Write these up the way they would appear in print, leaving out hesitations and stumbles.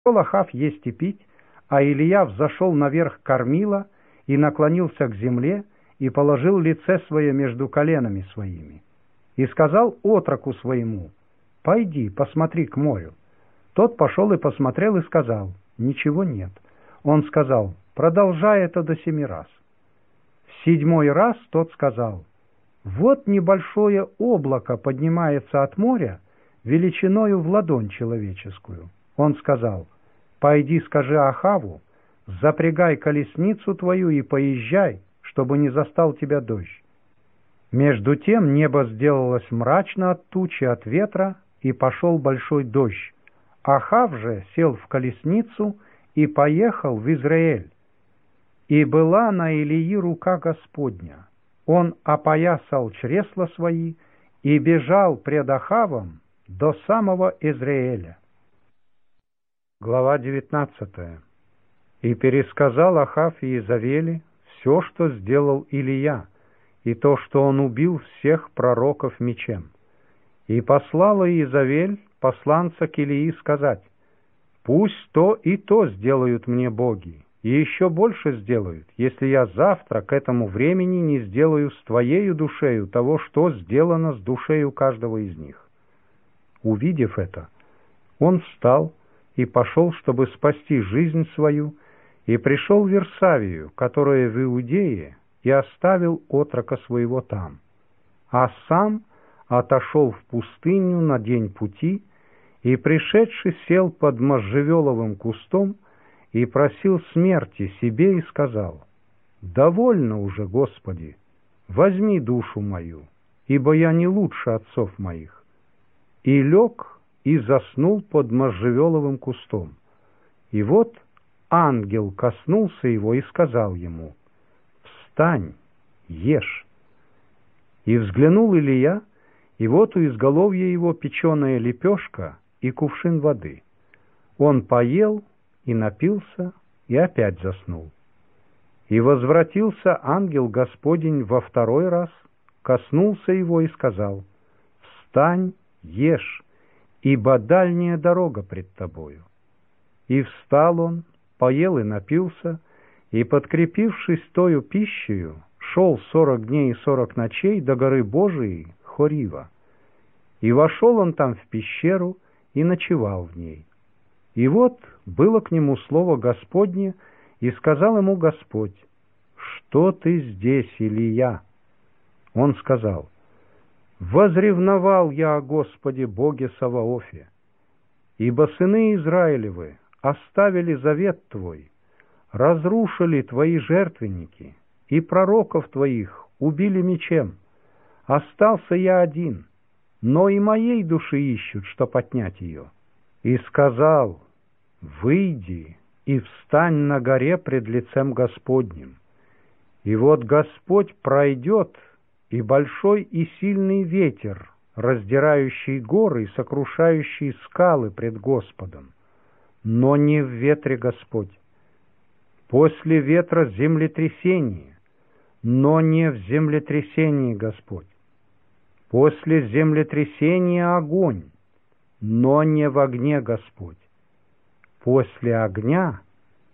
Ахав есть и пить, а Илия взошел наверх кормила и наклонился к земле и положил лице свое между коленами своими. И сказал отроку своему: «Пойди, посмотри к морю». Тот пошел и посмотрел и сказал: «Ничего нет». Он сказал: «Продолжай это до 7 раз». В 7-й раз тот сказал: «Вот небольшое облако поднимается от моря величиною в ладонь человеческую». Он сказал: «Пойди, скажи Ахаву: запрягай колесницу твою и поезжай, чтобы не застал тебя дождь». Между тем небо сделалось мрачно от тучи, от ветра, и пошел большой дождь. Ахав же сел в колесницу и поехал в Израиль. И была на Илии рука Господня. Он опоясал чресла свои и бежал пред Ахавом до самого Израиля. Глава 19. И пересказал Ахав Иезавели все, что сделал Илия, и то, что он убил всех пророков мечем. И послала Иезавель посланца к Илии сказать: «Пусть то и то сделают мне боги, и еще больше сделают, если я завтра к этому времени не сделаю с твоею душею того, что сделано с душею каждого из них». Увидев это, он встал и пошел, чтобы спасти жизнь свою, и пришел в Версавию, которая в Иудее, и оставил отрока своего там. А сам отошел в пустыню на день пути, и, пришедший, сел под можжевеловым кустом и просил смерти себе и сказал: «Довольно уже, Господи, возьми душу мою, ибо я не лучше отцов моих». И лег и заснул под можжевеловым кустом. И вот ангел коснулся его и сказал ему: «Встань, ешь». И взглянул Илия, и вот у изголовья его печеная лепешка и кувшин воды. Он поел и напился, и опять заснул. И возвратился ангел Господень во 2-й раз, коснулся его и сказал: «Встань, ешь, ибо дальняя дорога пред тобою». И встал он, поел и напился, и, подкрепившись тою пищею, шел 40 дней и 40 ночей до горы Божией Хорива. И вошел он там в пещеру и ночевал в ней. И вот было к нему слово Господне, и сказал ему Господь: «Что ты здесь, Илия?» Он сказал: «Возревновал я о Господе Боге Саваофе, ибо сыны Израилевы оставили завет Твой, разрушили Твои жертвенники, и пророков Твоих убили мечем. Остался я один, но и моей души ищут, чтоб отнять ее». И сказал: «Выйди и встань на горе пред лицем Господним. И вот Господь пройдет, и большой и сильный ветер, раздирающий горы и сокрушающий скалы пред Господом, но не в ветре Господь. После ветра землетрясение, но не в землетрясении Господь. После землетрясения огонь, но не в огне Господь. После огня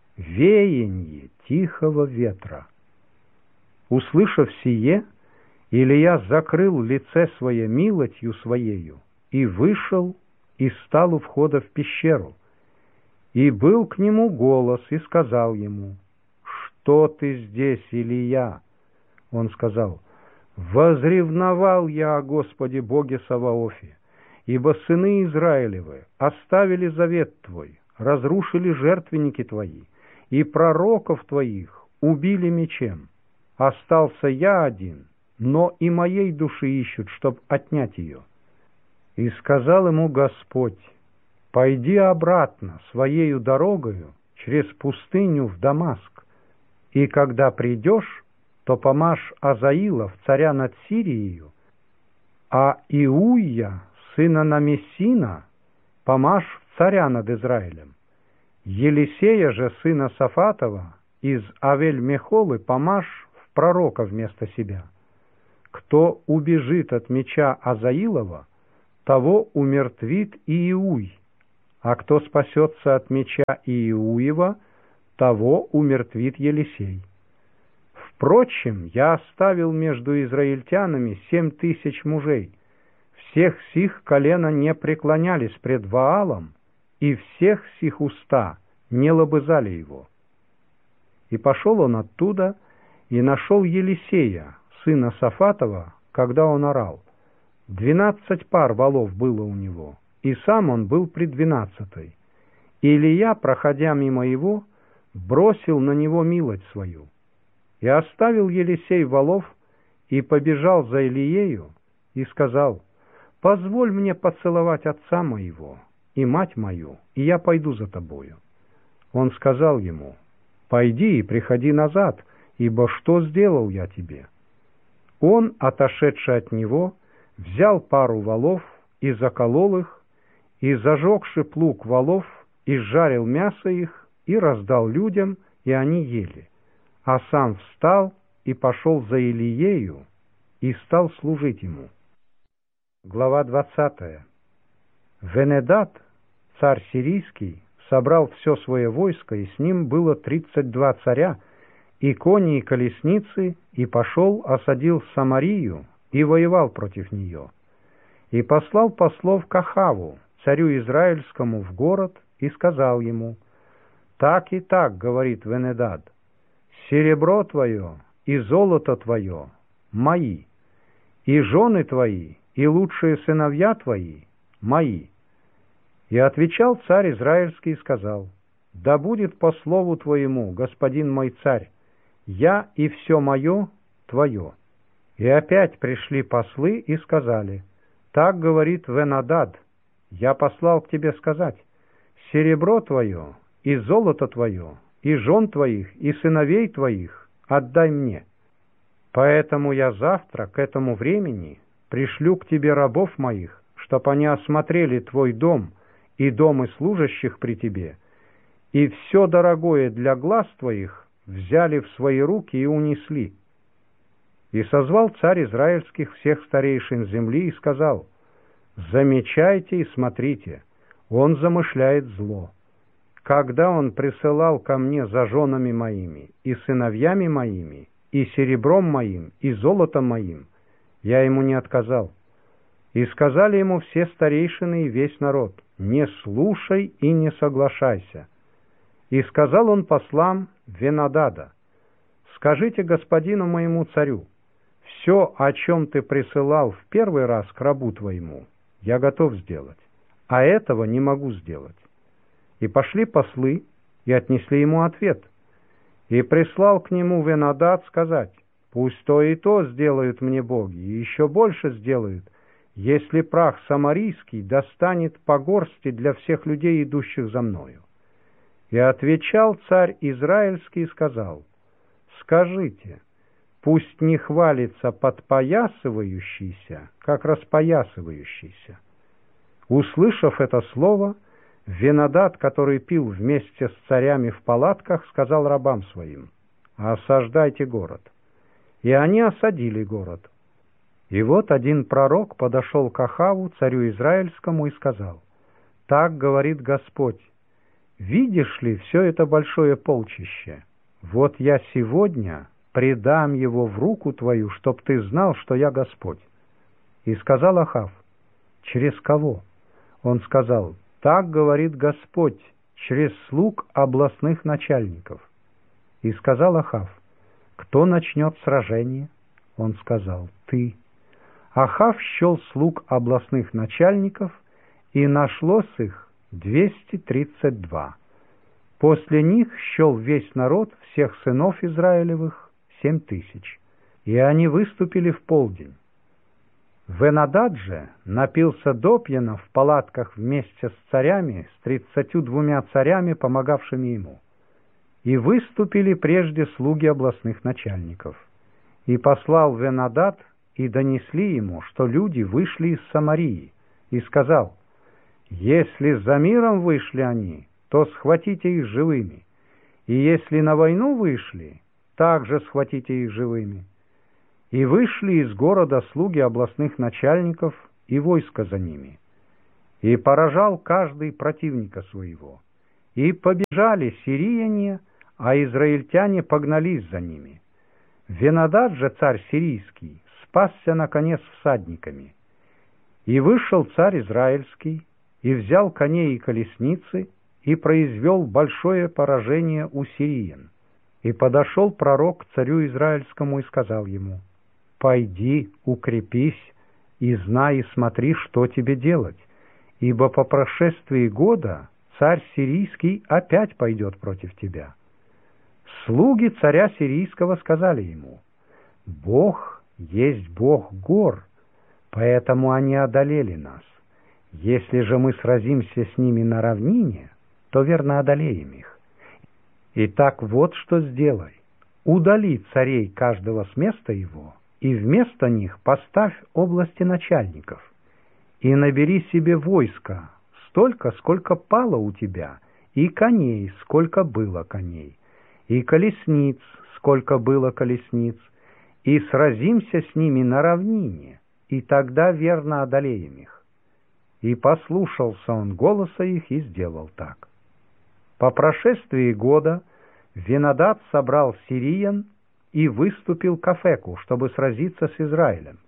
веяние тихого ветра». Услышав сие, Илия закрыл лице свое милостью своею и вышел и стал у входа в пещеру. И был к нему голос и сказал ему: «Что ты здесь, Илия?» Он сказал: «Возревновал я о Господе Боге Саваофе, ибо сыны Израилевы оставили завет Твой, разрушили жертвенники Твои, и пророков Твоих убили мечем. Остался я один, но и моей души ищут, чтоб отнять ее». И сказал ему Господь: «Пойди обратно своею дорогою через пустыню в Дамаск, и когда придешь, то помажь Азаилов, царя над Сирией, а Иуия, сына Намессина, помажь в царя над Израилем. Елисея же, сына Сафатова, из Авель-Мехолы, помажь в пророка вместо себя. Кто убежит от меча Азаилова, того умертвит и Иуй, а кто спасется от меча Иеуева, того умертвит Елисей. Впрочем, я оставил между израильтянами 7000 мужей. Всех сих колена не преклонялись пред Ваалом, и всех сих уста не лобызали его. И пошел он оттуда, и нашел Елисея, сына Сафатова, когда он орал. 12 пар волов было у него, и сам он был при 12-й. Илия, проходя мимо его, бросил на него милость свою. И оставил Елисей волов, и побежал за Илиею, и сказал: «Позволь мне поцеловать отца моего и мать мою, и я пойду за тобою». Он сказал ему: «Пойди и приходи назад, ибо что сделал я тебе?» Он, отошедший от него, взял пару волов и заколол их, и, зажегши плуг волов, изжарил мясо их, и раздал людям, и они ели. А сам встал и пошел за Илиею, и стал служить ему. Глава 20. Венедат, царь сирийский, собрал все свое войско, и с ним было 32 царя, и кони, и колесницы, и пошел, осадил Самарию, и воевал против нее. И послал послов к Ахаву, царю израильскому, в город, и сказал ему: «Так и так, — говорит Венедад, — серебро твое и золото твое мои, и жены твои, и лучшие сыновья твои мои». И отвечал царь израильский и сказал: «Да будет по слову твоему, господин мой царь, я и все мое твое». И опять пришли послы и сказали: «Так говорит Венедад, я послал к тебе сказать: серебро твое и золото твое, и жен твоих, и сыновей твоих отдай мне. Поэтому я завтра к этому времени пришлю к тебе рабов моих, чтоб они осмотрели твой дом и дом и служащих при тебе, и все дорогое для глаз твоих взяли в свои руки и унесли». И созвал царь израильских всех старейшин земли и сказал: «Замечайте и смотрите, он замышляет зло. Когда он присылал ко мне за женами моими и сыновьями моими, и серебром моим, и золотом моим, я ему не отказал». И сказали ему все старейшины и весь народ: «Не слушай и не соглашайся». И сказал он послам Венедада: «Скажите господину моему царю: все, о чем ты присылал в первый раз к рабу твоему, я готов сделать, а этого не могу сделать». И пошли послы и отнесли ему ответ. И прислал к нему Венедад сказать: «Пусть то и то сделают мне боги, и еще больше сделают, если прах самарийский достанет по горсти для всех людей, идущих за мною». И отвечал царь израильский и сказал: «Скажите, пусть не хвалится подпоясывающийся, как распоясывающийся». Услышав это слово, Венедад, который пил вместе с царями в палатках, сказал рабам своим: «Осаждайте город». И они осадили город. И вот один пророк подошел к Ахаву, царю израильскому, и сказал: «Так говорит Господь: видишь ли все это большое полчище? Вот я сегодня предам его в руку твою, чтоб ты знал, что я Господь». И сказал Ахав: «Через кого?» Он сказал: «Так говорит Господь, через слуг областных начальников». И сказал Ахав: «Кто начнет сражение?» Он сказал: «Ты». Ахав счел слуг областных начальников, и нашлось их 232. После них счел весь народ всех сынов Израилевых 7000, и они выступили в полдень. Венедад же напился допьяна в палатках вместе с царями, с 32 царями, помогавшими ему. И выступили прежде слуги областных начальников. И послал Венедад, и донесли ему, что люди вышли из Самарии, и сказал: «Если за миром вышли они, то схватите их живыми, и если на войну вышли, также схватите их живыми». И вышли из города слуги областных начальников и войско за ними. и поражал каждый противника своего. И побежали сирияне, а израильтяне погнались за ними. Венадад же, царь сирийский, спасся наконец всадниками. И вышел царь израильский, и взял коней и колесницы, и произвел большое поражение у сириян. И подошел пророк к царю израильскому и сказал ему: «Пойди, укрепись, и знай и смотри, что тебе делать, ибо по прошествии года царь сирийский опять пойдет против тебя». Слуги царя сирийского сказали ему: «Бог есть Бог гор, поэтому они одолели нас. Если же мы сразимся с ними на равнине, то верно одолеем их. Итак, вот что сделай: удали царей каждого с места его, и вместо них поставь области начальников, и набери себе войска столько, сколько пало у тебя, и коней, сколько было коней, и колесниц, сколько было колесниц, и сразимся с ними на равнине, и тогда верно одолеем их». И послушался он голоса их и сделал так. По прошествии года Венадад собрал сириян и выступил к Афеку, чтобы сразиться с Израилем.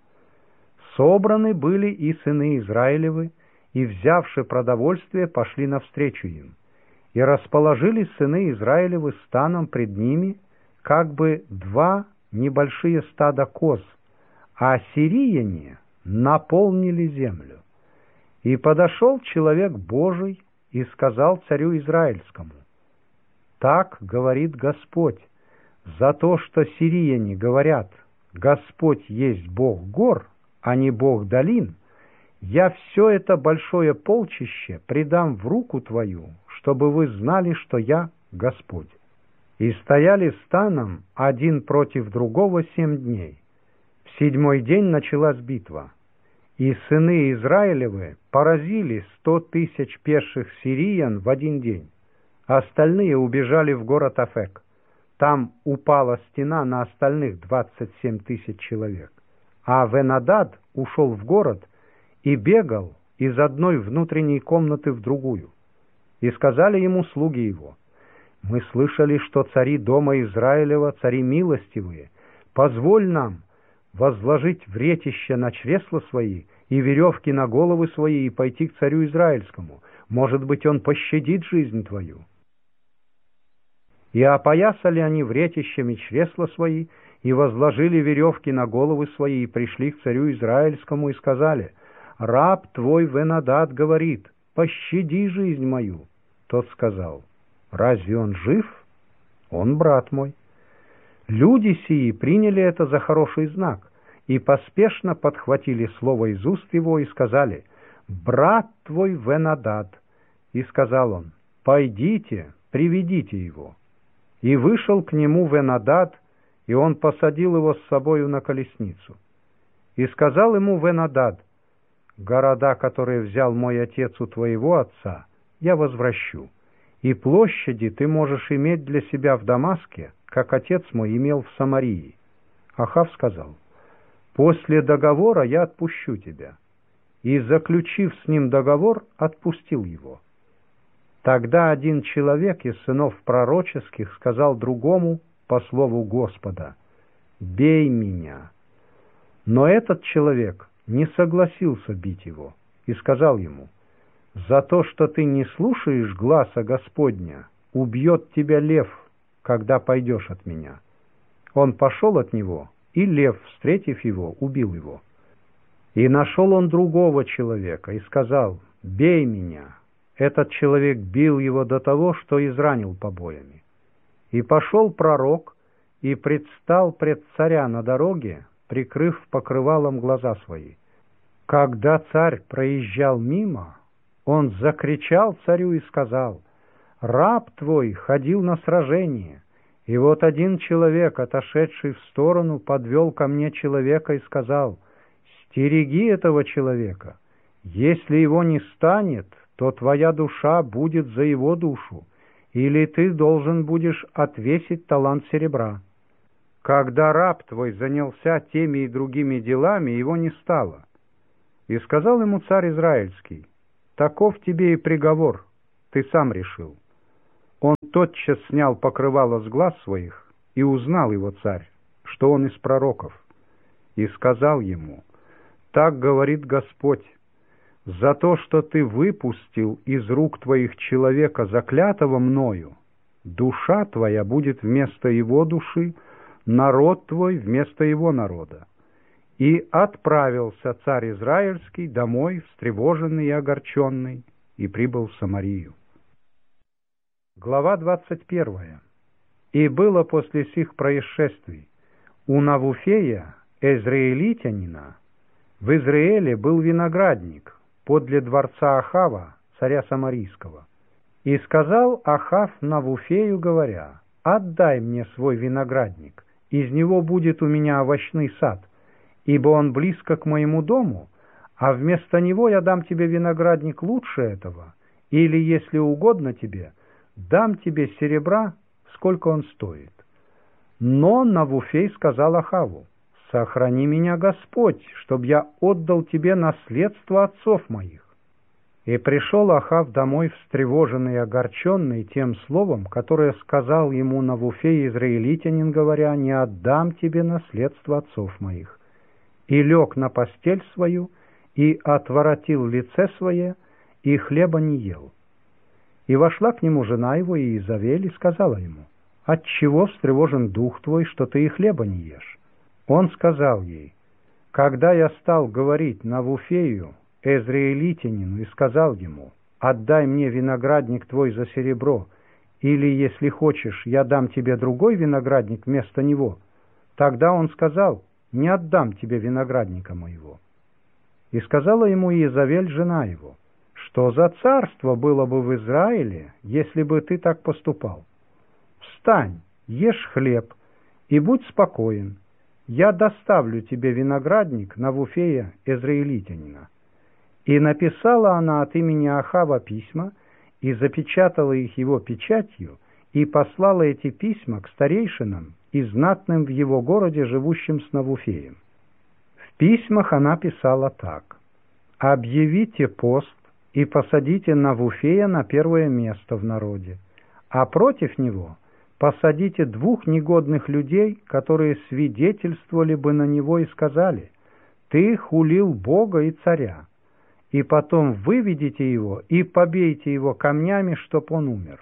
Собраны были и сыны Израилевы, и, взявши продовольствие, пошли навстречу им. И расположились сыны Израилевы станом пред ними, как бы два небольшие стада коз, а сирияне наполнили землю. И подошел человек Божий и сказал царю израильскому: «Так говорит Господь, за то, что сирияне говорят: Господь есть Бог гор, а не Бог долин, я все это большое полчище предам в руку твою, чтобы вы знали, что я Господь». И стояли станом один против другого 7 дней. В 7-й день началась битва. И сыны Израилевы поразили 100 000 пеших сириян в 1 день. Остальные убежали в город Афек. Там упала стена на остальных 27 000 человек. А Венадад ушел в город и бегал из одной внутренней комнаты в другую. И сказали ему слуги его: «Мы слышали, что цари дома Израилева, цари милостивые, позволь нам возложить вретища на чресла свои и веревки на головы свои и пойти к царю израильскому. Может быть, он пощадит жизнь твою». И опоясали они вретищами чресла свои, и возложили веревки на головы свои, и пришли к царю израильскому, и сказали: «Раб твой Венадад говорит: пощади жизнь мою». Тот сказал: «Разве он жив? Он брат мой». Люди сии приняли это за хороший знак, и поспешно подхватили слово из уст его и сказали: «Брат твой Венадад». И сказал он: «Пойдите, приведите его». И вышел к нему Венадад, и он посадил его с собою на колесницу. И сказал ему Венадад: «Города, которые взял мой отец у твоего отца, я возвращу, и площади ты можешь иметь для себя в Дамаске, как отец мой имел в Самарии». Ахав сказал: «После договора я отпущу тебя». И, заключив с ним договор, отпустил его. Тогда один человек из сынов пророческих сказал другому по слову Господа: «Бей меня». Но этот человек не согласился бить его и сказал ему: «За то, что ты не слушаешь гласа Господня, убьет тебя лев, когда пойдешь от меня». Он пошел от него, и лев, встретив его, убил его. И нашел он другого человека и сказал: «Бей меня». Этот человек бил его до того, что изранил побоями. И пошел пророк и предстал пред царя на дороге, прикрыв покрывалом глаза свои. Когда царь проезжал мимо, он закричал царю и сказал: «Раб твой ходил на сражение, и вот один человек, отошедший в сторону, подвел ко мне человека и сказал: стереги этого человека, если его не станет, то твоя душа будет за его душу, или ты должен будешь отвесить талант серебра». Когда раб твой занялся теми и другими делами, его не стало. И сказал ему царь израильский: таков тебе и приговор, ты сам решил». Он тотчас снял покрывало с глаз своих, и узнал его царь, что он из пророков, и сказал ему: «Так говорит Господь, за то, что ты выпустил из рук твоих человека, заклятого мною, душа твоя будет вместо его души, народ твой вместо его народа». И отправился царь Израильский домой, встревоженный и огорченный, и прибыл в Самарию. Глава 21. «И было после сих происшествий у Навуфея, эзраилитянина, в Израиле был виноградник подле дворца Ахава, царя Самарийского. И сказал Ахав Навуфею, говоря: отдай мне свой виноградник, из него будет у меня овощный сад, ибо он близко к моему дому, а вместо него я дам тебе виноградник лучше этого, или, если угодно тебе, дам тебе серебра, сколько он стоит. Но Навуфей сказал Ахаву: сохрани меня, Господь, чтоб я отдал тебе наследство отцов моих. И пришел Ахав домой встревоженный и огорченный тем словом, которое сказал ему Навуфей израилитянин, говоря: не отдам тебе наследство отцов моих. И лег на постель свою, и отворотил лице свое, и хлеба не ел. И вошла к нему жена его Иезавель и сказала ему: отчего встревожен дух твой, что ты и хлеба не ешь? Он сказал ей: когда я стал говорить Навуфею, эзраилитянину, и сказал ему: отдай мне виноградник твой за серебро, или, если хочешь, я дам тебе другой виноградник вместо него, тогда он сказал: не отдам тебе виноградника моего. И сказала ему Иезавель, жена его: что за царство было бы в Израиле, если бы ты так поступал? Встань, ешь хлеб и будь спокоен, я доставлю тебе виноградник Навуфея израилитянина. И написала она от имени Ахава письма, и запечатала их его печатью, и послала эти письма к старейшинам и знатным в его городе, живущим с Навуфеем. В письмах она писала так: «Объявите пост и посадите Навуфея на первое место в народе, а против него посадите 2 негодных людей, которые свидетельствовали бы на него и сказали: ты хулил Бога и царя, и потом выведите его и побейте его камнями, чтоб он умер».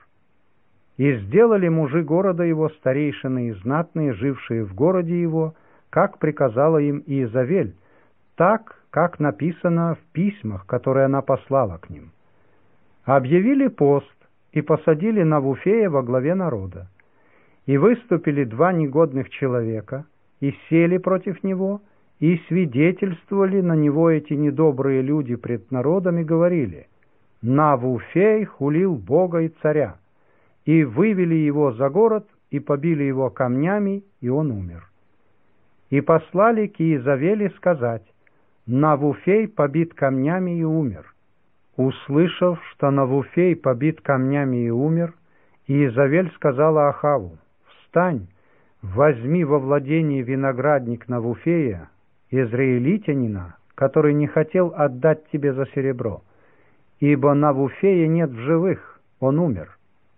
И сделали мужи города его, старейшины и знатные, жившие в городе его, как приказала им Иезавель, так, как написано в письмах, которые она послала к ним. Объявили пост и посадили Навуфея во главе народа. И выступили 2 негодных человека, и сели против него, и свидетельствовали на него эти недобрые люди пред народом, и говорили: Навуфей хулил Бога и царя. И вывели его за город, и побили его камнями, и он умер. И послали к Иезавели сказать: Навуфей побит камнями и умер. Услышав, что Навуфей побит камнями и умер, Иезавель сказала Ахаву: встань, возьми во владение виноградник Навуфея, израилитянина, который не хотел отдать тебе за серебро, ибо Навуфея нет в живых, он умер.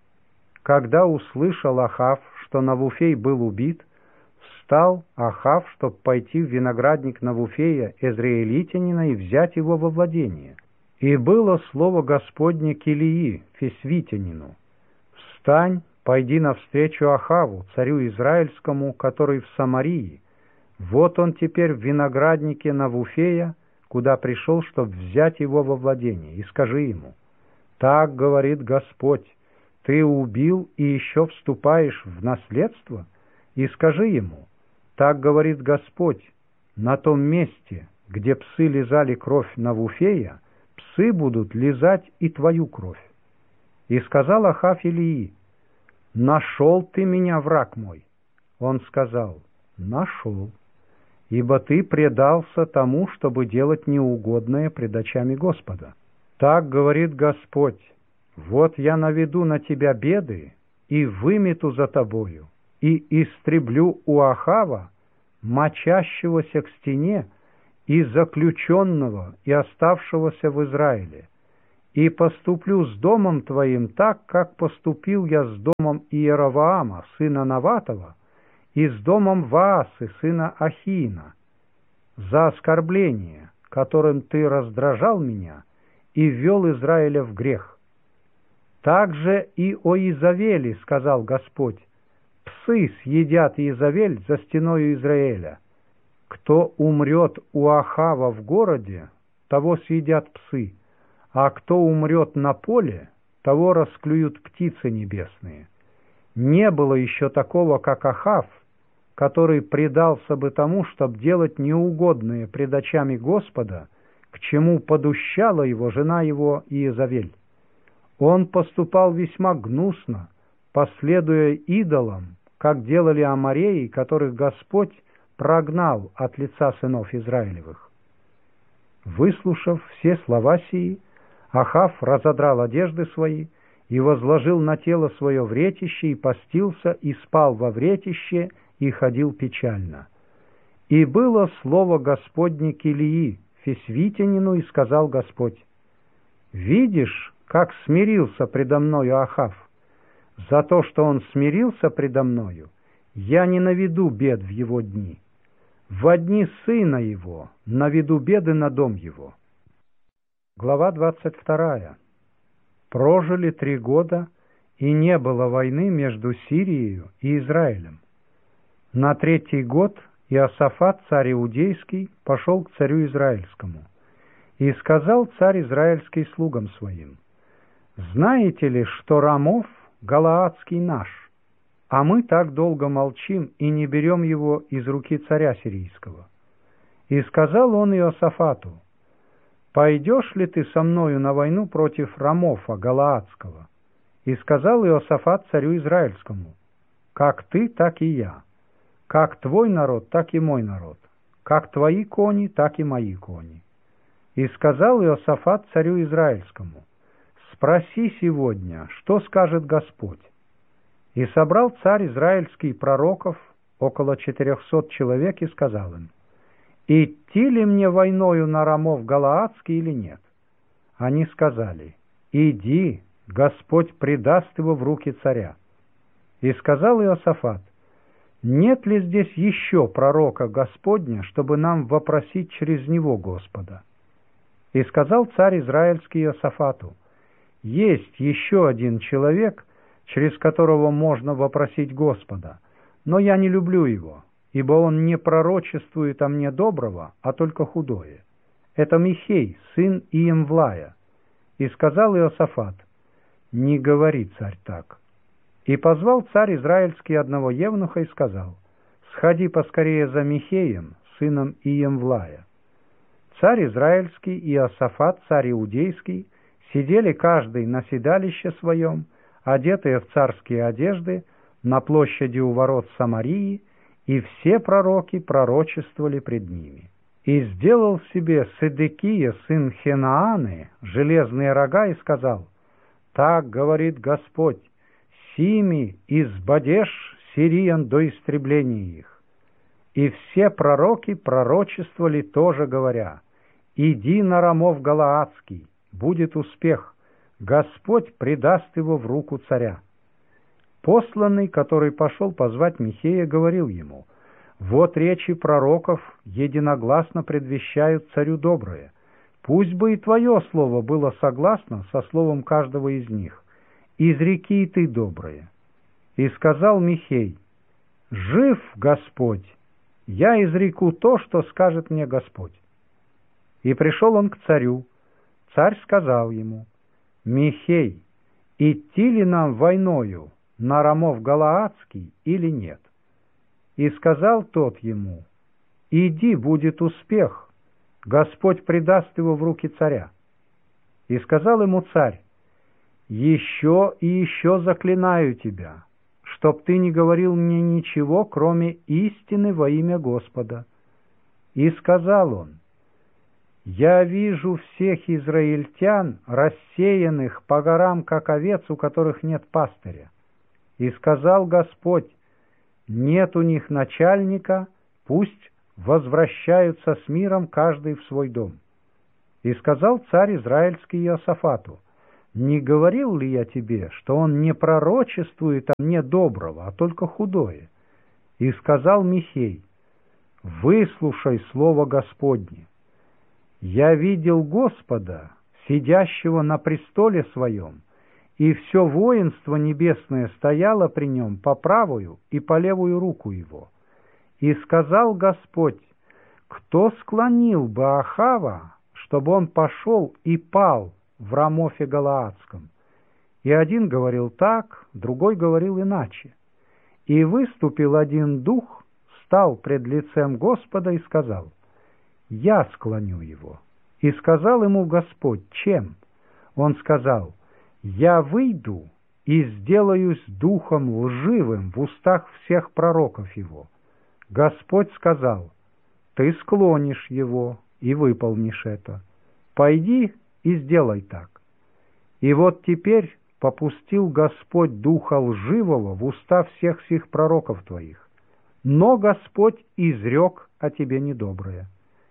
Когда услышал Ахав, что Навуфей был убит, встал Ахав, чтобы пойти в виноградник Навуфея, израилитянина, и взять его во владение. И было слово Господне к Илии, фисвитянину: «Встань, пойди навстречу Ахаву, царю израильскому, который в Самарии. Вот он теперь в винограднике Навуфея, куда пришел, чтобы взять его во владение, и скажи ему: так говорит Господь, ты убил и еще вступаешь в наследство? И скажи ему: так говорит Господь, на том месте, где псы лизали кровь Навуфея, псы будут лизать и твою кровь». И сказал Ахав Илии: нашел ты меня, враг мой? Он сказал: нашел, ибо ты предался тому, чтобы делать неугодное пред очами Господа. Так говорит Господь: вот я наведу на тебя беды и вымету за тобою, и истреблю у Ахава, мочащегося к стене, и заключенного, и оставшегося в Израиле, и поступлю с домом твоим так, как поступил я с домом Иеровоама, сына Наватова, и с домом Ваасы, сына Ахина, за оскорбление, которым ты раздражал меня и ввел Израиля в грех. Также и о Изавеле, сказал Господь, псы съедят Изавель за стеною Израиля. Кто умрет у Ахава в городе, того съедят псы, а кто умрет на поле, того расклюют птицы небесные. Не было еще такого, как Ахав, который предался бы тому, чтобы делать неугодное пред очами Господа, к чему подущала его жена его Иезавель. Он поступал весьма гнусно, последуя идолам, как делали амореи, которых Господь прогнал от лица сынов Израилевых. Выслушав все слова сии, Ахав разодрал одежды свои и возложил на тело свое вретище, и постился, и спал во вретище, и ходил печально. И было слово Господне к Илии, фисвитянину, и сказал Господь: «Видишь, как смирился предо мною Ахав? За то, что он смирился предо мною, я не наведу бед в его дни. Во дни сына его наведу беды на дом его». Глава 22. Прожили 3 года, и не было войны между Сирией и Израилем. На 3-й год Иосафат, царь иудейский, пошел к царю израильскому. И сказал царь израильский слугам своим: «Знаете ли, что Рамов галаадский наш, а мы так долго молчим и не берем его из руки царя сирийского?» И сказал он Иосафату: «Пойдешь ли ты со мною на войну против Рамофа галаадского?» И сказал Иосафат царю израильскому: «Как ты, так и я. Как твой народ, так и мой народ. Как твои кони, так и мои кони». И сказал Иосафат царю израильскому: «Спроси сегодня, что скажет Господь». И собрал царь израильский пророков, около 400 человек, и сказал им: «Идти ли мне войною на Рамов галаадский или нет?» Они сказали: «Иди, Господь предаст его в руки царя». И сказал Иосафат: «Нет ли здесь еще пророка Господня, чтобы нам вопросить через него Господа?» И сказал царь израильский Иосафату: «Есть еще один человек, через которого можно вопросить Господа, но я не люблю его, ибо он не пророчествует о мне доброго, а только худое. Это Михей, сын Иемвлая». И сказал Иосафат: «Не говори, царь, так». И позвал царь израильский одного евнуха и сказал: «Сходи поскорее за Михеем, сыном Иемвлая». Царь израильский и Иосафат, царь иудейский, сидели каждый на седалище своем, одетые в царские одежды, на площади у ворот Самарии, и все пророки пророчествовали пред ними. И сделал себе Седекия, сын Хенааны, железные рога и сказал: «Так говорит Господь: сими избадешь сириян до истребления их». И все пророки пророчествовали тоже, говоря: «Иди на Рамов галаадский, будет успех, Господь предаст его в руку царя». Посланный, который пошел позвать Михея, говорил ему: «Вот речи пророков единогласно предвещают царю доброе. Пусть бы и твое слово было согласно со словом каждого из них. Изреки и ты доброе». И сказал Михей: «Жив Господь, я изреку то, что скажет мне Господь». И пришел он к царю. Царь сказал ему: «Михей, идти ли нам войною на Рамов галаадский или нет?» И сказал тот ему: «Иди, будет успех, Господь предаст его в руки царя». И сказал ему царь: «Еще и еще заклинаю тебя, чтоб ты не говорил мне ничего, кроме истины во имя Господа». И сказал он: «Я вижу всех израильтян, рассеянных по горам, как овец, у которых нет пастыря». И сказал Господь: «Нет у них начальника, пусть возвращаются с миром каждый в свой дом». И сказал царь израильский Иосафату: «Не говорил ли я тебе, что он не пророчествует о мне доброго, а только худое?» И сказал Михей: «Выслушай слово Господне. Я видел Господа, сидящего на престоле своем, и все воинство небесное стояло при нем по правую и по левую руку его. И сказал Господь: кто склонил бы Ахава, чтобы он пошел и пал в Рамофе Галаадском?» И один говорил так, другой говорил иначе. И выступил один дух, стал пред лицем Господа и сказал: «Я склоню его». И сказал ему Господь: «Чем?» Он сказал: «Я выйду и сделаюсь духом лживым в устах всех пророков его». Господь сказал: «Ты склонишь его и выполнишь это. Пойди и сделай так». И вот теперь попустил Господь духа лживого в уста всех сих пророков твоих, но Господь изрек о тебе недоброе.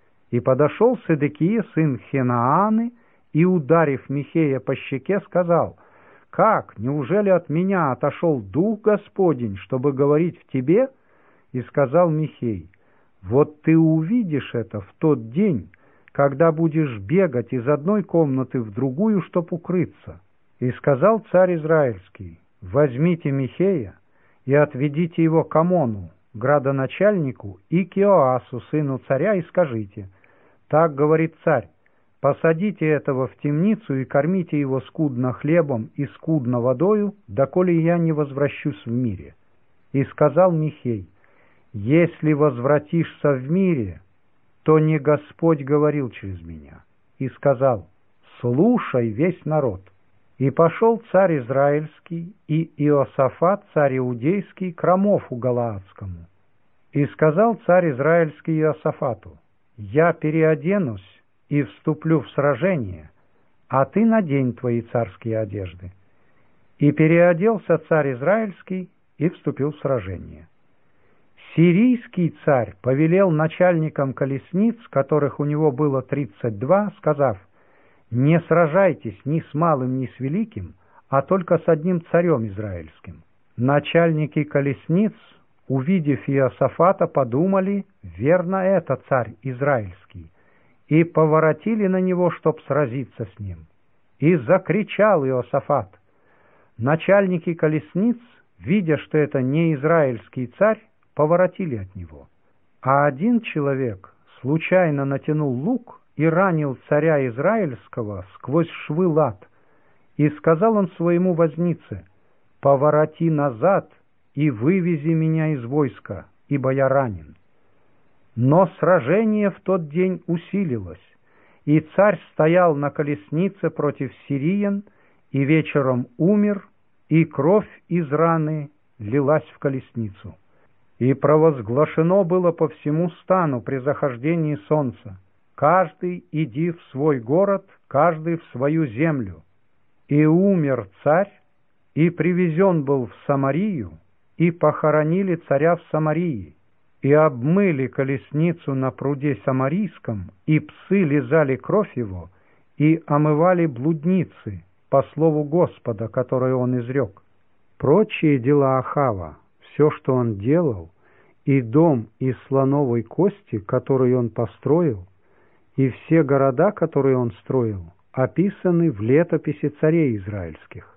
И подошел Седекия, сын Хенааны, и, ударив Михея по щеке, сказал: «Как? Неужели от меня отошел Дух Господень, чтобы говорить в тебе?» И сказал Михей: «Вот ты увидишь это в тот день, когда будешь бегать из одной комнаты в другую, чтоб укрыться». И сказал царь израильский: «Возьмите Михея и отведите его к Амону, градоначальнику, и к Иоасу, сыну царя, и скажите: так говорит царь, посадите этого в темницу и кормите его скудно хлебом и скудно водою, доколе я не возвращусь в мире». И сказал Михей: «Если возвратишься в мире, то не Господь говорил через меня». И сказал: «Слушай весь народ». И пошел царь израильский и Иосафат, царь иудейский, к Рамофу Галаадскому. И сказал царь израильский Иосафату: «Я переоденусь и вступлю в сражение, а ты надень твои царские одежды». И переоделся царь израильский и вступил в сражение. Сирийский царь повелел начальникам колесниц, которых у него было 32, сказав: «Не сражайтесь ни с малым, ни с великим, а только с одним царем израильским». Начальники колесниц, увидев Иосафата, подумали: верно, это царь израильский, и поворотили на него, чтоб сразиться с ним. И закричал Иосафат. Начальники колесниц, видя, что это не израильский царь, поворотили от него. А один человек случайно натянул лук и ранил царя израильского сквозь швы лад. И сказал он своему вознице: «Повороти назад и вывези меня из войска, ибо я ранен». Но сражение в тот день усилилось, и царь стоял на колеснице против сириян, и вечером умер, и кровь из раны лилась в колесницу. И провозглашено было по всему стану при захождении солнца: каждый иди в свой город, каждый в свою землю. И умер царь, и привезен был в Самарию, и похоронили царя в Самарии, и обмыли колесницу на пруде Самарийском, и псы лизали кровь его, и омывали блудницы, по слову Господа, которое он изрек. Прочие дела Ахава, все, что он делал, и дом из слоновой кости, который он построил, и все города, которые он строил, описаны в летописи царей израильских.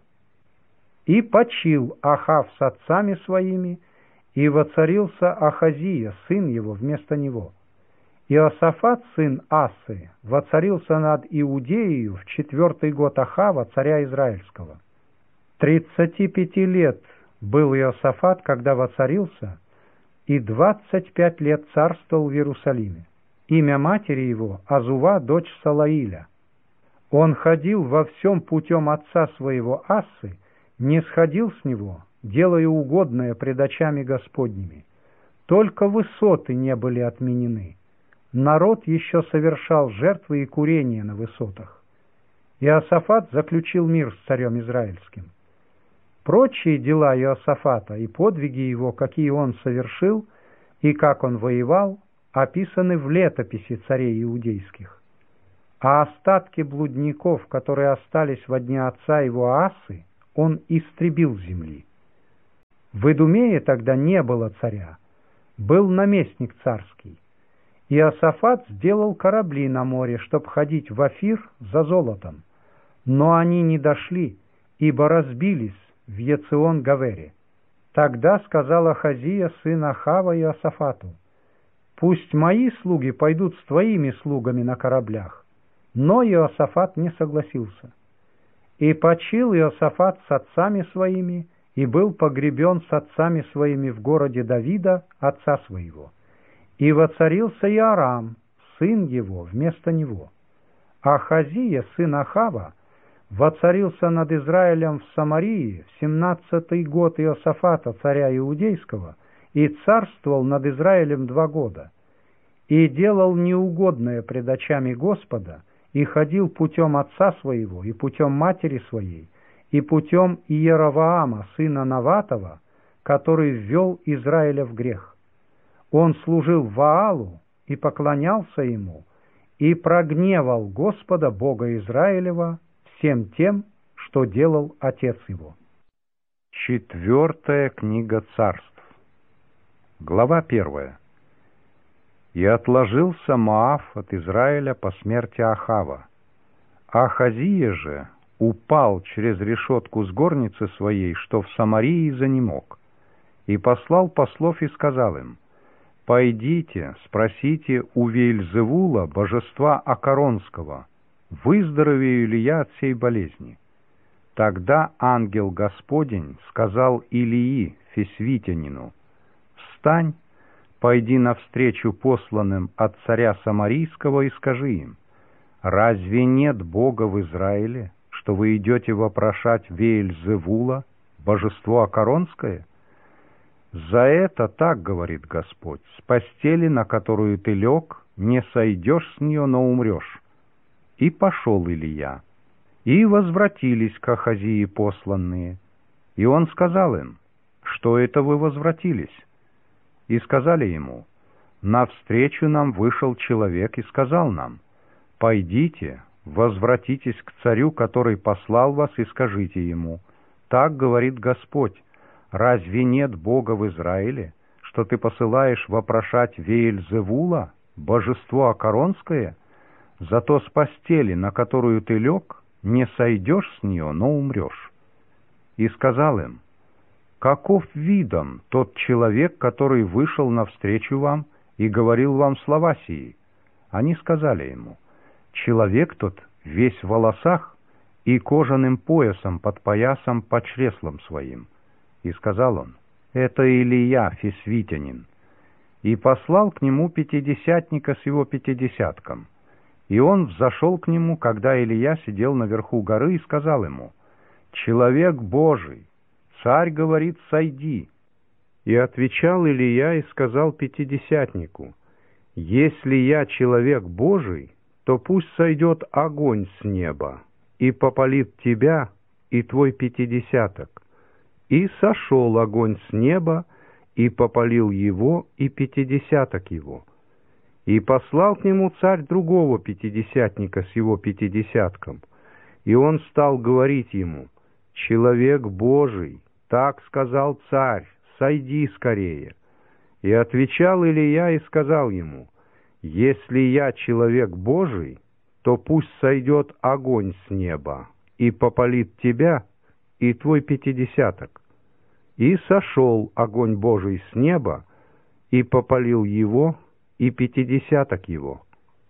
И почил Ахав с отцами своими, и воцарился Ахазия, сын его, вместо него. Иосафат, сын Асы, воцарился над Иудеей в 4-й год Ахава, царя израильского. 35 лет был Иосафат, когда воцарился, и 25 лет царствовал в Иерусалиме. Имя матери его — Азува, дочь Салаиля. Он ходил во всем путем отца своего Асы, не сходил с него, делая угодное пред очами Господними. Только высоты не были отменены. Народ еще совершал жертвы и курения на высотах. Иосафат заключил мир с царем израильским. Прочие дела Иосафата и подвиги его, какие он совершил, и как он воевал, описаны в летописи царей иудейских. а остатки блудников, которые остались во дни отца его Аасы, он истребил с земли. В Идумее тогда не было царя, был наместник царский. Иосафат сделал корабли на море, чтоб ходить в Офир за золотом, но они не дошли, ибо разбились в Ецион-Гавере. Тогда сказал Ахазия, сын Ахава, Иосафату: «Пусть мои слуги пойдут с твоими слугами на кораблях». Но Иосафат не согласился. И почил Иосафат с отцами своими, и был погребен с отцами своими в городе Давида, отца своего. И воцарился Иорам, сын его, вместо него. Ахазия, сын Ахава, воцарился над Израилем в Самарии в 17-й год Иосафата, царя Иудейского, и царствовал над Израилем 2 года. И делал неугодное пред очами Господа, и ходил путем отца своего, и путем матери своей, и путем Иеровоама, сына Наватова, который ввел Израиля в грех. Он служил Ваалу и поклонялся ему, и прогневал Господа, Бога Израилева, всем тем, что делал отец его. 4 книга Царств. Глава 1. «И отложился Моав от Израиля по смерти Ахава. Ахазия же упал через решетку с горницы своей, что в Самарии занемог, и послал послов и сказал им: «Пойдите, спросите у Веельзевула, божества Акаронского, выздоровею ли я от сей болезни». Тогда ангел Господень сказал Илии, фисвитянину: «Встань, пойди навстречу посланным от царя Самарийского и скажи им: разве нет Бога в Израиле, что вы идете вопрошать Веельзевула, божество Акаронское? За это так говорит Господь: с постели, на которую ты лег, не сойдешь с нее, но умрешь». И пошел Илия, и возвратились к Ахазии посланные. И он сказал им: «Что это вы возвратились?» И сказали ему: «Навстречу нам вышел человек и сказал нам: пойдите, возвратитесь к царю, который послал вас, и скажите ему: так говорит Господь: разве нет Бога в Израиле, что ты посылаешь вопрошать Веельзевула, божество Акаронское? Зато с постели, на которую ты лег, не сойдешь с нее, но умрешь». И сказал им: «Каков видом тот человек, который вышел навстречу вам и говорил вам слова сии?» Они сказали ему: «Человек тот весь в волосах и кожаным поясом под поясом по чреслам своим». И сказал он: «Это Илия, фисвитянин». И послал к нему пятидесятника с его пятидесятком. И он взошел к нему, когда Илия сидел наверху горы, и сказал ему: «Человек Божий, царь говорит: сойди». И отвечал Илия и сказал пятидесятнику: «Если я человек Божий, то пусть сойдет огонь с неба и попалит тебя и твой пятидесяток». И сошел огонь с неба и попалил его и пятидесяток его. И послал к нему царь другого пятидесятника с его пятидесятком. И он стал говорить ему: «Человек Божий, так сказал царь, сойди скорее». И отвечал Илия и сказал ему: «Если я человек Божий, то пусть сойдет огонь с неба и попалит тебя и твой пятидесяток». И сошел огонь Божий с неба и попалил его и пятидесяток его.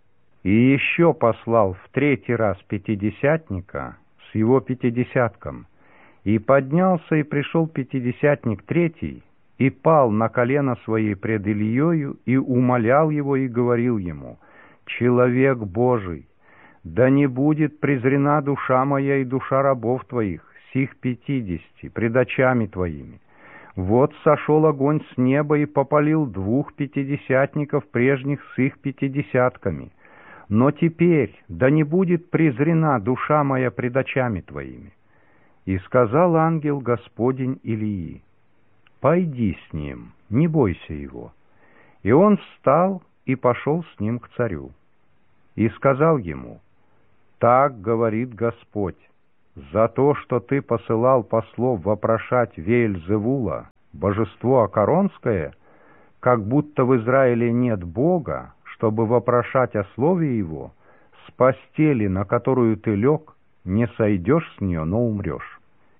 И еще послал в 3-й раз пятидесятника с его пятидесятком. И поднялся и пришел пятидесятник 3-й, и пал на колено свои пред Илиею, и умолял его, и говорил ему: «Человек Божий, да не будет презрена душа моя и душа рабов твоих, сих 50, пред очами твоими. Вот сошел огонь с неба и попалил 2 пятидесятников прежних с их пятидесятками. Но теперь да не будет презрена душа моя пред очами твоими». И сказал ангел Господень Илии: «Пойди с ним, не бойся его». И он встал и пошел с ним к царю. И сказал ему: «Так говорит Господь, за то, что ты посылал послов вопрошать Веэльзевула, божество Акаронское, как будто в Израиле нет Бога, чтобы вопрошать о слове Его, с постели, на которую ты лег, не сойдешь с нее, но умрешь».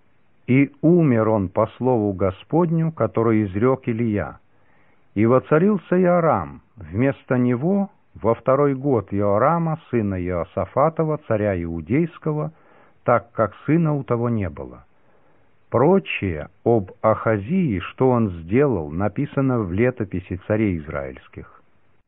И умер он по слову Господню, который изрек Илия. И воцарился Иорам вместо него во 2-й год Иорама, сына Иосафатова, царя Иудейского, так как сына у того не было. Прочее об Ахазии, что он сделал, написано в летописи царей израильских.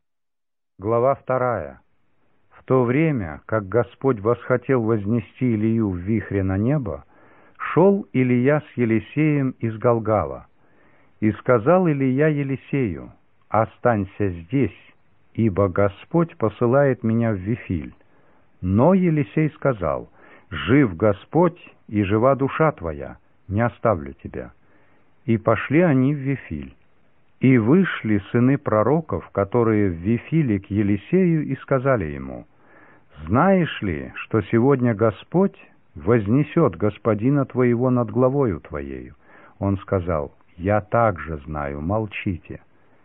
Глава 2. В то время, как Господь восхотел вознести Илию в вихре на небо, шел Илия с Елисеем из Галгала. И сказал Илия Елисею: «Останься здесь, ибо Господь посылает меня в Вифиль». Но Елисей сказал: «Жив Господь, и жива душа твоя, не оставлю тебя». И пошли они в Вифиль. И вышли сыны пророков, которые в Вифиле, к Елисею, и сказали ему: «Знаешь ли, что сегодня Господь вознесет господина твоего над главою твоею?» Он сказал: «Я также знаю, молчите».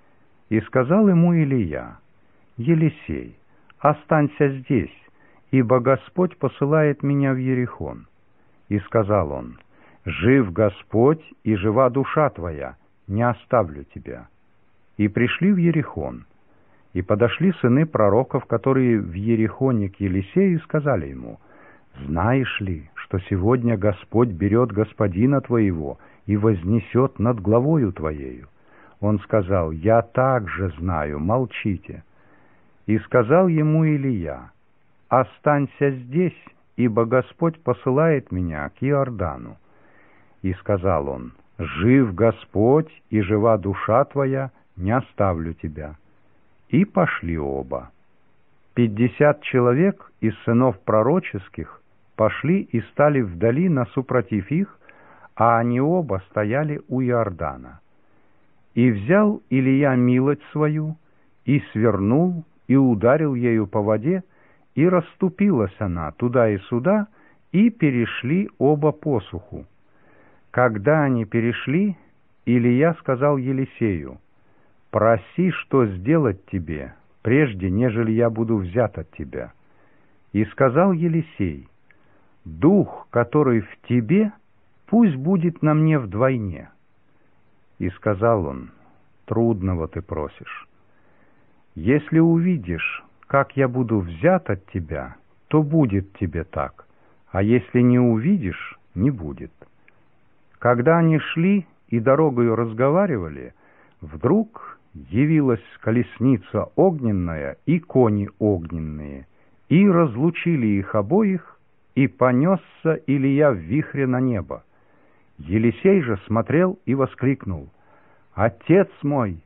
И сказал ему Илия: «Елисей, останься здесь, ибо Господь посылает меня в Ерихон». И сказал он: «Жив Господь, и жива душа твоя, не оставлю тебя». И пришли в Ерихон. И подошли сыны пророков, которые в Ерихоне, к Елисею, и сказали ему: «Знаешь ли, что сегодня Господь берет господина твоего и вознесет над главою твоею?» Он сказал: «Я также знаю, молчите». И сказал ему Илия: «Останься здесь, ибо Господь посылает меня к Иордану». И сказал он: «Жив Господь, и жива душа твоя, не оставлю тебя». И пошли оба. 50 человек из сынов пророческих пошли и стали вдали насупротив их, а они оба стояли у Иордана. И взял Илия милость свою, и свернул, и ударил ею по воде, и расступилась она туда и сюда, и перешли оба посуху. Когда они перешли, Илия сказал Елисею: «Проси, что сделать тебе, прежде нежели я буду взят от тебя». И сказал Елисей: «Дух, который в тебе, пусть будет на мне вдвойне». И сказал он: «Трудного ты просишь. Если увидишь, как я буду взят от тебя, то будет тебе так, а если не увидишь, не будет». Когда они шли и дорогою разговаривали, вдруг явилась колесница огненная и кони огненные, и разлучили их обоих, и понесся Илия в вихре на небо. Елисей же смотрел и воскликнул: «Отец мой,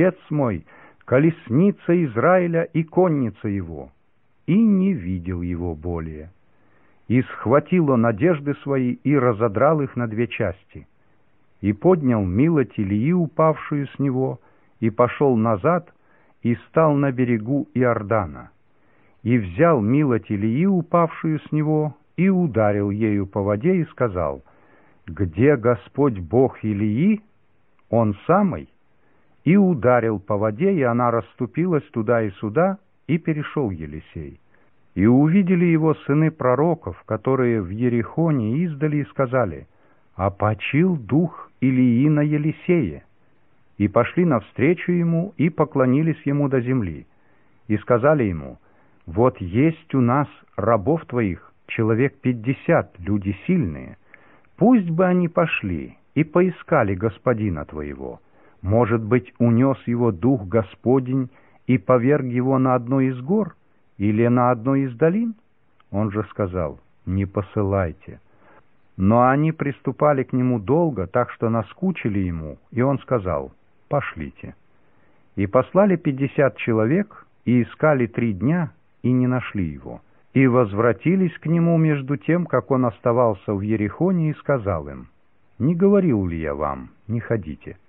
колесница Израиля и конница его!» И не видел его более. И схватил он одежды свои и разодрал их на 2 части. И поднял милоть Илии, упавшую с него, и пошел назад, и стал на берегу Иордана. И взял милоть Илии, упавшую с него, и ударил ею по воде, и сказал: «Где Господь Бог Илии? Он самый». И ударил по воде, и она расступилась туда и сюда, и перешел Елисей. И увидели его сыны пророков, которые в Ерихоне, издали, и сказали: «Опочил дух Илии на Елисее». И пошли навстречу ему, и поклонились ему до земли. И сказали ему: «Вот есть у нас рабов твоих человек 50, люди сильные. Пусть бы они пошли и поискали господина твоего. Может быть, унес его дух Господень и поверг его на одной из гор или на одной из долин?» Он же сказал: «Не посылайте». Но они приступали к нему долго, так что наскучили ему, и он сказал: «Пошлите». И послали 50 человек, и искали 3 дня, и не нашли его. И возвратились к нему между тем, как он оставался в Ерихоне, и сказал им: «Не говорил ли я вам, не ходите?»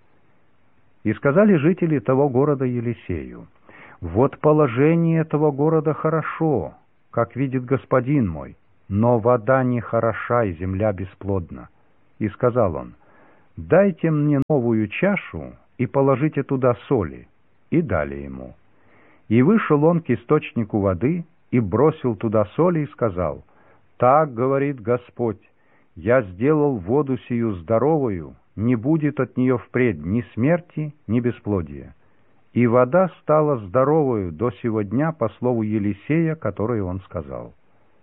И сказали жители того города Елисею: «Вот положение этого города хорошо, как видит господин мой, но вода не хороша и земля бесплодна. И сказал он: дайте мне новую чашу и положите туда соли. И дали ему. И вышел он к источнику воды и бросил туда соли и сказал: так говорит Господь, я сделал воду сию здоровую, не будет от нее впредь ни смерти, ни бесплодия. И вода стала здоровою до сего дня по слову Елисея, которое он сказал.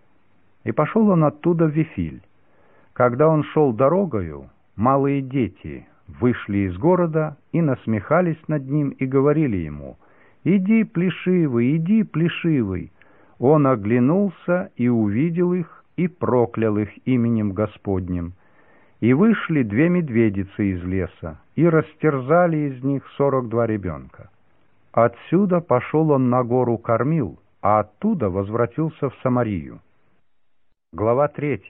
И пошел он оттуда в Вифиль. Когда он шел дорогою, малые дети вышли из города и насмехались над ним и говорили ему: иди, плешивый, иди, плешивый. Он оглянулся и увидел их, и проклял их именем Господним. И вышли 2 медведицы из леса, и растерзали из них 42 ребенка. Отсюда пошел он на гору Кармил, а оттуда возвратился в Самарию. Глава 3.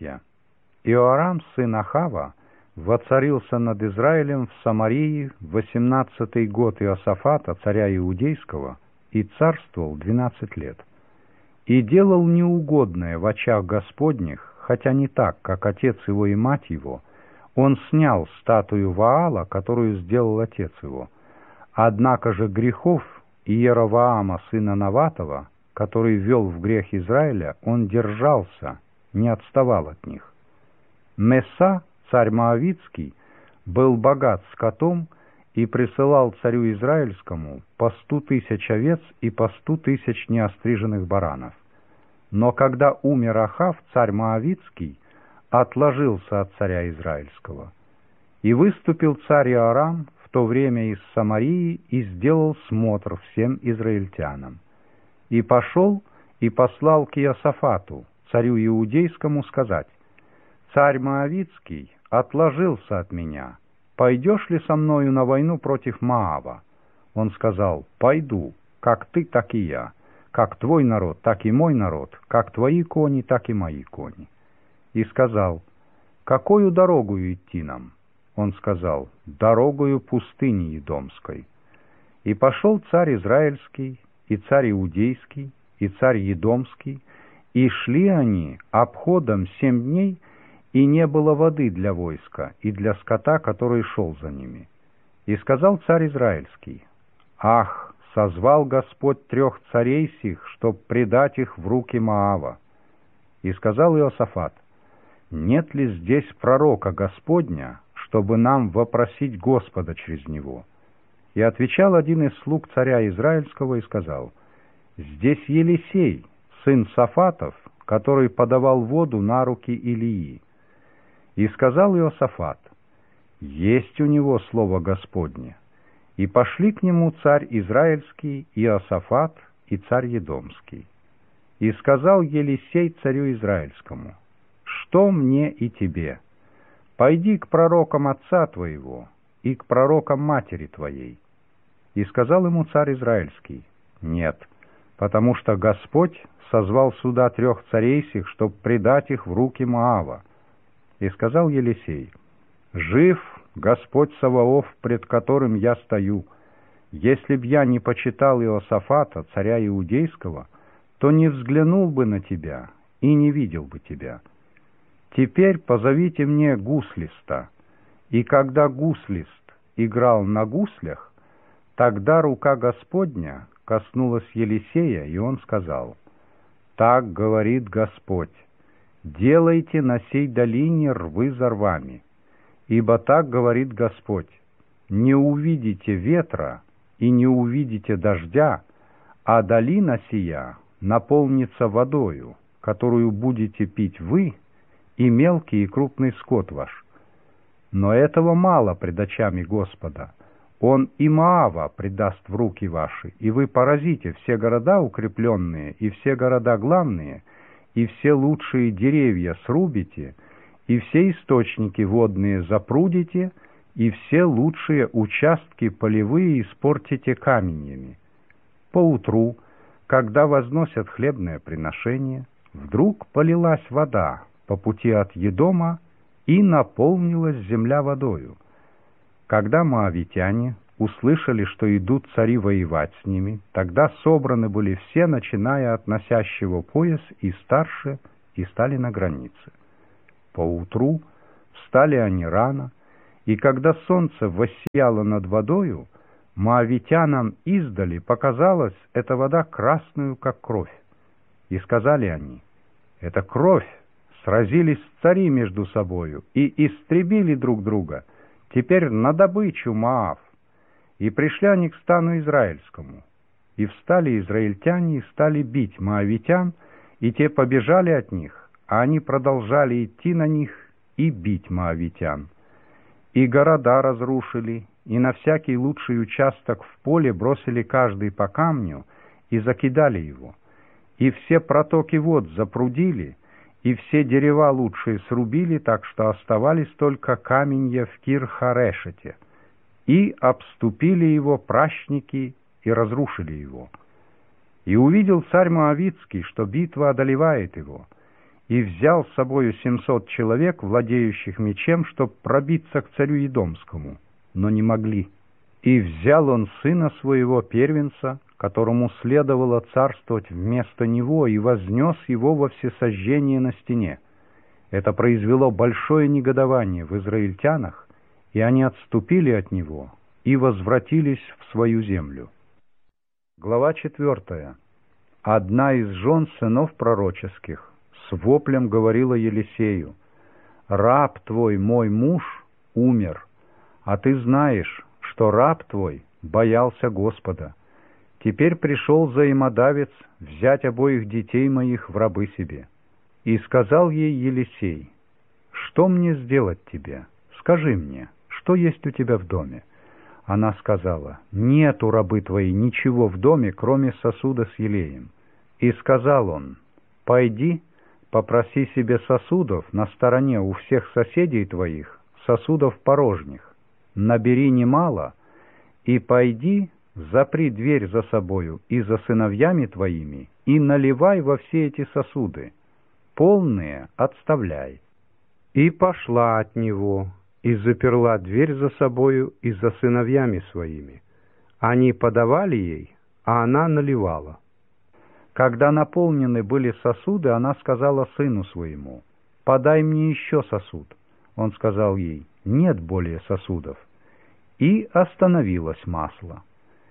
Иорам, сын Ахава, воцарился над Израилем в Самарии в 18-й год Иосафата, царя Иудейского, и царствовал 12 лет. И делал неугодное в очах Господних, хотя не так, как отец его и мать его. Он снял статую Ваала, которую сделал отец его. Однако же грехов Иеровоама, сына Наватова, который вел в грех Израиля, он держался, не отставал от них. Месса, царь Моавитский, был богат скотом и присылал царю Израильскому по 100 000 овец и по 100 000 неостриженных баранов. Но когда умер Ахав, царь Моавитский отложился от царя Израильского. И выступил царь Иорам в то время из Самарии и сделал смотр всем израильтянам. И пошел и послал к Иосафату, царю Иудейскому, сказать: царь Моавитский отложился от меня, пойдешь ли со мною на войну против Моава? Он сказал: пойду, как ты, так и я, как твой народ, так и мой народ, как твои кони, так и мои кони. И сказал: какую дорогу идти нам? Он сказал: дорогою пустыни Едомской. И пошел царь Израильский, и царь Иудейский, и царь Едомский, и шли они обходом 7 дней, и не было воды для войска и для скота, который шел за ними. И сказал царь Израильский: ах, созвал Господь 3 царей сих, чтоб предать их в руки Моава. И сказал Иосафат: нет ли здесь пророка Господня, чтобы нам вопросить Господа через него? И отвечал один из слуг царя Израильского и сказал: здесь Елисей, сын Сафатов, который подавал воду на руки Илии. И сказал Иосафат: есть у него слово Господне. И пошли к нему царь Израильский, Иосафат и царь Едомский. И сказал Елисей царю Израильскому: что мне и тебе? Пойди к пророкам отца твоего и к пророкам матери твоей. И сказал ему царь Израильский: нет, потому что Господь созвал сюда 3 царей сих, чтоб предать их в руки Моава. И сказал Елисей: жив Господь Саваоф, пред которым я стою, если б я не почитал Иосафата, царя Иудейского, то не взглянул бы на тебя и не видел бы тебя. Теперь позовите мне гуслиста. И когда гуслист играл на гуслях, тогда рука Господня коснулась Елисея, и он сказал: так говорит Господь, делайте на сей долине рвы за рвами, ибо так говорит Господь: не увидите ветра и не увидите дождя, а долина сия наполнится водою, которую будете пить вы и мелкий и крупный скот ваш. Но этого мало пред очами Господа. Он и Моава предаст в руки ваши, и вы поразите все города укрепленные, и все города главные, и все лучшие деревья срубите, и все источники водные запрудите, и все лучшие участки полевые испортите каменьями. Поутру, когда возносят хлебное приношение, вдруг полилась вода по пути от Едома, и наполнилась земля водою. Когда моавитяне услышали, что идут цари воевать с ними, тогда собраны были все, начиная от носящего пояс и старше, и стали на границе. Поутру встали они рано, и когда солнце воссияло над водою, моавитянам издали показалась эта вода красную, как кровь. И сказали они: «Это кровь! Сразились цари между собою и истребили друг друга. Теперь на добычу Моав». И пришли они к стану израильскому. И встали израильтяне и стали бить моавитян, и те побежали от них, а они продолжали идти на них и бить моавитян. И города разрушили, и на всякий лучший участок в поле бросили каждый по камню и закидали его. И все протоки вод запрудили, и все дерева лучшие срубили, так что оставались только каменья в Кир-Харешете. И обступили его пращники и разрушили его. И увидел царь Моавитский, что битва одолевает его, и взял с собою 700 человек, владеющих мечем, чтоб пробиться к царю Едомскому, но не могли. И взял он сына своего первенца, которому следовало царствовать вместо него, и вознес его во всесожжение на стене. Это произвело большое негодование в израильтянах, и они отступили от него и возвратились в свою землю. Глава 4. Одна из жен сынов пророческих с воплем говорила Елисею: «Раб твой, мой муж, умер, а ты знаешь, что раб твой боялся Господа. Теперь пришел взаимодавец взять обоих детей моих в рабы себе». И сказал ей Елисей: «Что мне сделать тебе? Скажи мне, что есть у тебя в доме?» Она сказала: «Нет у рабы твоей ничего в доме, кроме сосуда с елеем». И сказал он: «Пойди, попроси себе сосудов на стороне у всех соседей твоих, сосудов порожних, набери немало, и пойди, запри дверь за собою и за сыновьями твоими, и наливай во все эти сосуды, полные отставляй». И пошла от него, и заперла дверь за собою и за сыновьями своими. Они подавали ей, а она наливала. Когда наполнены были сосуды, она сказала сыну своему: «Подай мне еще сосуд». Он сказал ей: «Нет более сосудов». И остановилось масло.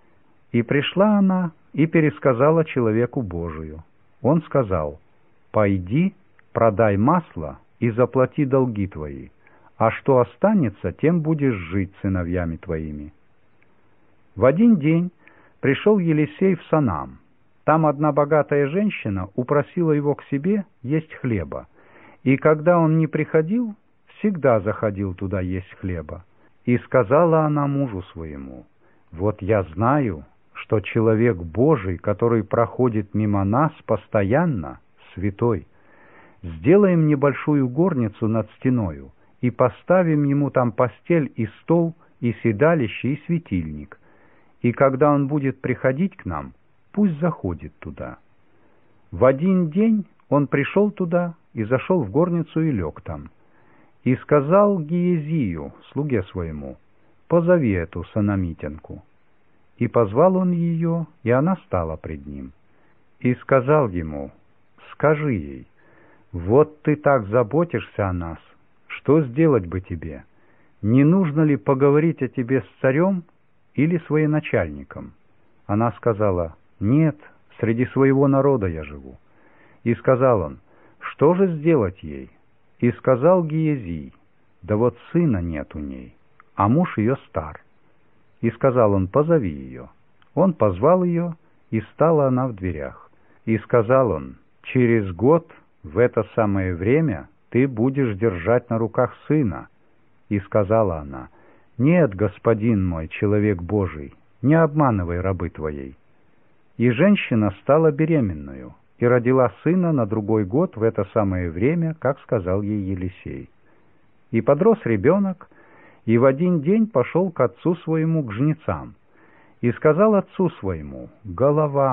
И пришла она и пересказала человеку Божию. Он сказал: «Пойди, продай масло и заплати долги твои, а что останется, тем будешь жить сыновьями твоими». В один день пришел Елисей в Санам. Там одна богатая женщина упросила его к себе есть хлеба, и когда он не приходил, всегда заходил туда есть хлеба. И сказала она мужу своему: «Вот я знаю, что человек Божий, который проходит мимо нас постоянно, святой. Сделаем небольшую горницу над стеною, и поставим ему там постель и стол, и седалище, и светильник. И когда он будет приходить к нам, пусть заходит туда». В один день он пришел туда и зашел в горницу и лег там. И сказал Гиезию, слуге своему: «Позови эту санамитянку». И позвал он ее, и она стала пред ним. И сказал ему: «Скажи ей: вот ты так заботишься о нас, что сделать бы тебе? Не нужно ли поговорить о тебе с царем или с военачальником?» Она сказала: «Нет, среди своего народа я живу». И сказал он: «Что же сделать ей?» И сказал Гиезий: «Да вот сына нет у ней, а муж ее стар». И сказал он: «Позови ее». Он позвал ее, и стала она в дверях. И сказал он: «Через год в это самое время ты будешь держать на руках сына». И сказала она: «Нет, господин мой, человек Божий, не обманывай рабы твоей». И женщина стала беременную, и родила сына на другой год в это самое время, как сказал ей Елисей. И подрос ребенок, и в один день пошел к отцу своему к жнецам, и сказал отцу своему: голова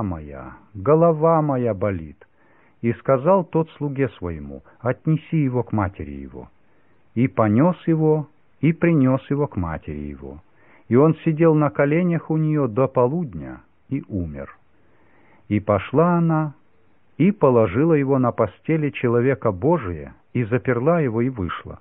моя болит». И сказал тот слуге своему: «Отнеси его к матери его». И понес его, и принес его к матери его. И он сидел на коленях у нее до полудня и умер. И пошла она, и положила его на постели человека Божия, и заперла его, и вышла.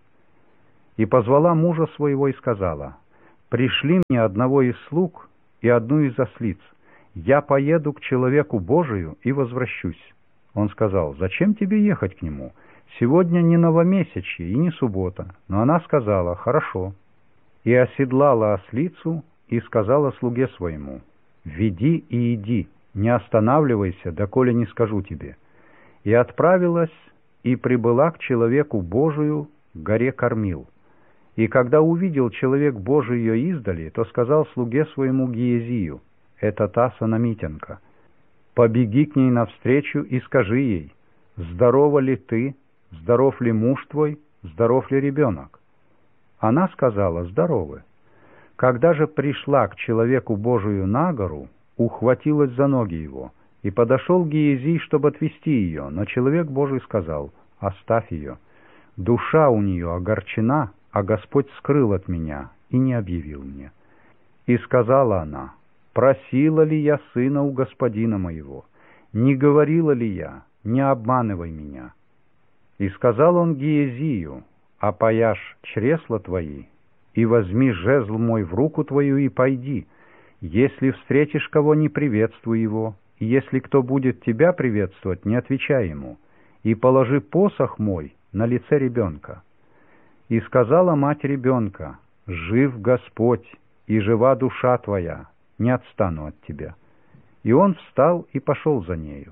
И позвала мужа своего, и сказала: «Пришли мне одного из слуг и одну из ослиц. Я поеду к человеку Божию и возвращусь». Он сказал: «Зачем тебе ехать к нему? Сегодня не новомесячье и не суббота». Но она сказала: «Хорошо». И оседлала ослицу, и сказала слуге своему: «Веди и иди, не останавливайся, доколе не скажу тебе». И отправилась, и прибыла к человеку Божию к горе Кармил. И когда увидел человек Божий ее издали, то сказал слуге своему Гиезию: «Это та Санамитянка. Побеги к ней навстречу и скажи ей: здорова ли ты, здоров ли муж твой, здоров ли ребенок?» Она сказала: «Здоровы». Когда же пришла к человеку Божию на гору, ухватилась за ноги его, и подошел Гиезий, чтобы отвести ее, но человек Божий сказал: «Оставь ее. Душа у нее огорчена, а Господь скрыл от меня и не объявил мне». И сказала она: «Просила ли я сына у господина моего? Не говорила ли я: не обманывай меня?» И сказал он Гиезию: «Опояшь чресла твои, и возьми жезл мой в руку твою, и пойди. Если встретишь кого, не приветствуй его, и если кто будет тебя приветствовать, не отвечай ему, и положи посох мой на лице ребенка». И сказала мать ребенка: «Жив Господь, и жива душа твоя, не отстану от тебя». И он встал и пошел за нею.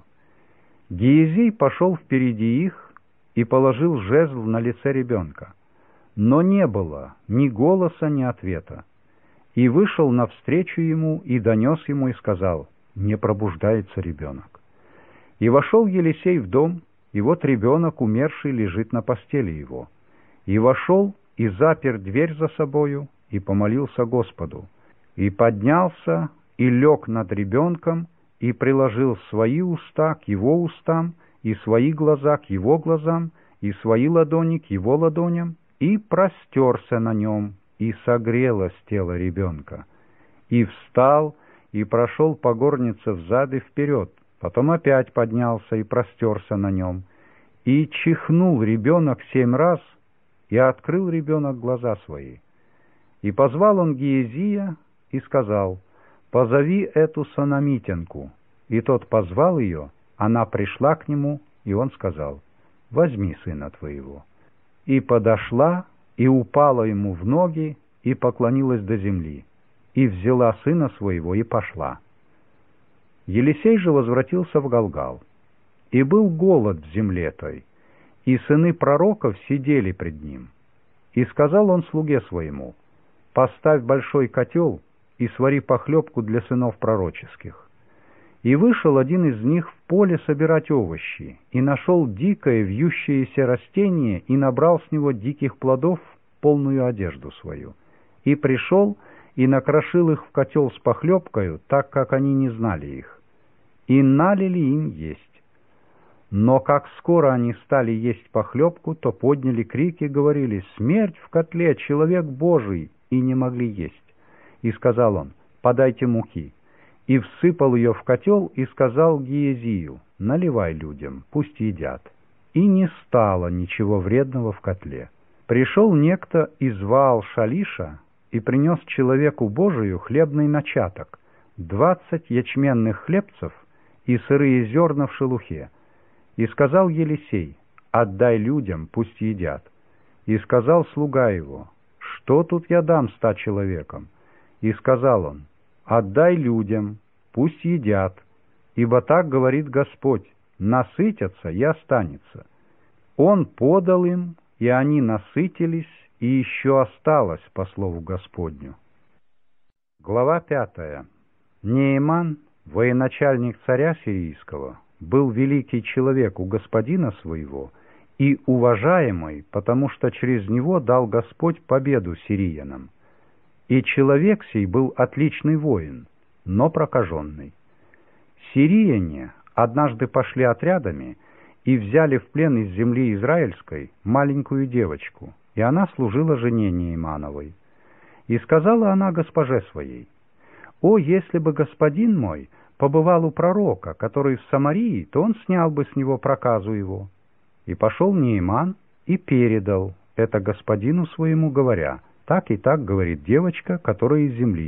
Гиезий пошел впереди их и положил жезл на лице ребенка. Но не было ни голоса, ни ответа. И вышел навстречу ему, и донес ему, и сказал: «Не пробуждается ребенок». И вошел Елисей в дом, и вот ребенок, умерший, лежит на постели его. И вошел, и запер дверь за собою, и помолился Господу. И поднялся, и лег над ребенком, и приложил свои уста к его устам, и свои глаза к его глазам, и свои ладони к его ладоням, и простерся на нем, и согрелось тело ребенка. И встал, и прошел по горнице взад и вперед, потом опять поднялся и простерся на нем. И чихнул ребенок 7 раз, и открыл ребенок глаза свои. И позвал он Гиезия и сказал: «Позови эту Санамитянку». И тот позвал ее, она пришла к нему, и он сказал: «Возьми сына твоего». И подошла, и упала ему в ноги, и поклонилась до земли, и взяла сына своего, и пошла. Елисей же возвратился в Галгал. И был голод в земле той, и сыны пророков сидели пред ним. И сказал он слуге своему: «Поставь большой котел и свари похлебку для сынов пророческих». И вышел один из них в поле собирать овощи, и нашел дикое вьющееся растение, и набрал с него диких плодов полную одежду свою. И пришел, и накрошил их в котел с похлебкою, так как они не знали их. И налили им есть. Но как скоро они стали есть похлебку, то подняли крики, говорили: «Смерть в котле, человек Божий!» и не могли есть. И сказал он: «Подайте муки». И всыпал ее в котел, и сказал Гиезию: «Наливай людям, пусть едят». И не стало ничего вредного в котле. Пришел некто из Ваал-Шалиша и принес человеку Божию хлебный начаток, 20 ячменных хлебцев и сырые зерна в шелухе. И сказал Елисей: «Отдай людям, пусть едят». И сказал слуга его: «Что тут я дам 100 человекам?» И сказал он: «Отдай людям, пусть едят, ибо так говорит Господь: насытятся и останется». Он подал им, и они насытились, и еще осталось, по слову Господню. Глава 5. Нееман, военачальник царя сирийского, был великий человек у господина своего и уважаемый, потому что через него дал Господь победу сириянам. И человек сей был отличный воин, но прокаженный. Сирияне однажды пошли отрядами и взяли в плен из земли израильской маленькую девочку, и она служила жене Неемановой. И сказала она госпоже своей: «О, если бы господин мой побывал у пророка, который в Самарии, то он снял бы с него проказу его». И пошел Нейман и передал это господину своему, говоря: «Так и так говорит девочка, которая из земли».